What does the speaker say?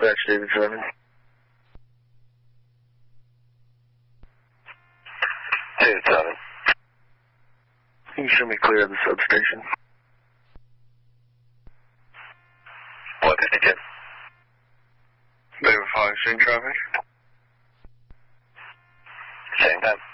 dispatch, David 7. David 7. Can you show me clear of the substation? What did you get? David 5, same traffic. Same time.